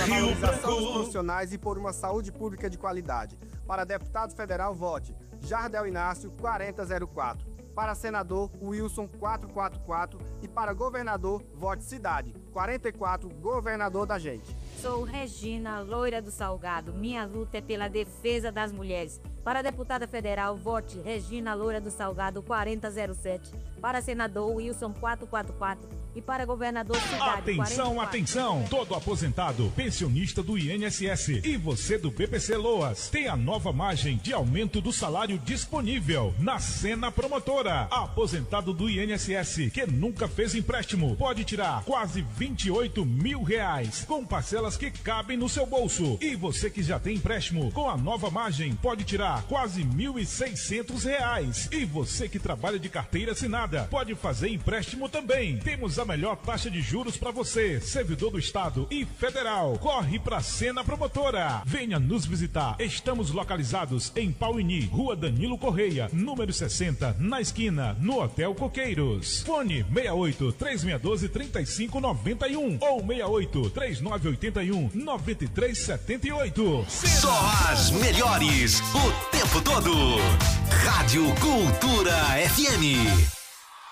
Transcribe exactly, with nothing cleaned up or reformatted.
pela valorização dos profissionais e por uma saúde pública de qualidade. Para deputado federal, vote Jardel Inácio, quarenta zero quatro. Para senador, Wilson, quatrocentos e quarenta e quatro. E para governador, vote Cidade, quarenta e quatro, governador da gente. Sou Regina, loira do Salgado. Minha luta é pela defesa das mulheres. Para deputada federal, vote Regina, loira do Salgado, quarenta zero sete. Para senador, Wilson, quatrocentos e quarenta e quatro. E para governador, Cidade, Atenção, quarenta e quatro. atenção! Todo aposentado, pensionista do I N S S e você do B P C Loas tem a nova margem de aumento do salário disponível na Sena Promotora. Aposentado do I N S S que nunca fez empréstimo pode tirar quase vinte e oito mil reais com parcelas que cabem no seu bolso. E você que já tem empréstimo com a nova margem pode tirar quase mil e seiscentos reais. E você que trabalha de carteira assinada pode fazer empréstimo também. Temos a melhor taxa de juros para você, servidor do Estado e Federal. Corre pra Sena Promotora. Venha nos visitar. Estamos localizados em Pauini, Rua Danilo Correia, número sessenta, na esquina, no Hotel Coqueiros. Fone seis oito, três seis um dois, três cinco nove um ou seis oito, três nove oito um, nove três sete oito. Só as melhores o tempo todo. Rádio Cultura F M.